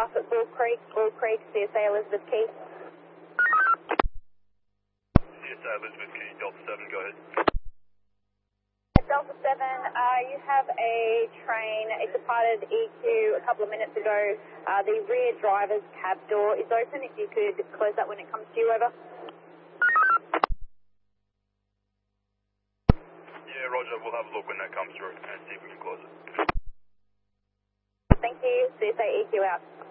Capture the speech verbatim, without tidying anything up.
staff at Bull Creek, Bull Creek, C S A Elizabeth Key. C S A Elizabeth Key, Delta seven, go ahead. Delta seven, uh, you have a train. It departed E Q a couple of minutes ago. Uh, the rear driver's cab door is open. If you could close that when it comes to you, over. Yeah, roger. We'll have a look when that comes through and see if we can close it. Thank you. C S A E Q out.